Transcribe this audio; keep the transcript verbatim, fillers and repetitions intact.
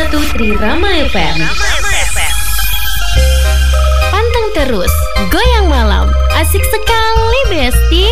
satu Trirama F M. Panteng terus, goyang malam, asik sekali Besti.